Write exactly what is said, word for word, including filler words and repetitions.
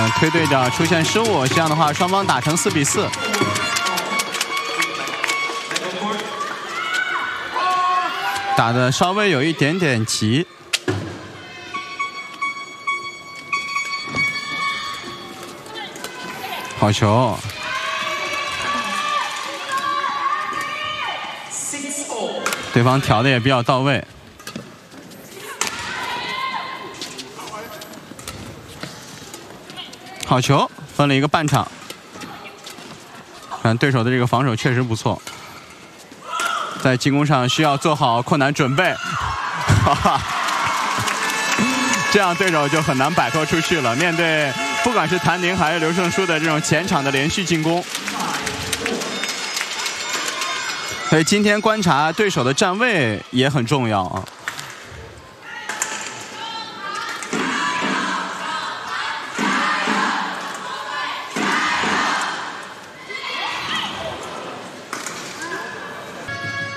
嗯，推对角出现失误，这样的话双方打成四比四。打的稍微有一点点急。好球！对方调的也比较到位。好球，分了一个半场。看对手的这个防守确实不错，在进攻上需要做好困难准备，哈哈，这样对手就很难摆脱出去了。面对不管是谭宁还是刘胜书的这种前场的连续进攻，所以今天观察对手的站位也很重要啊。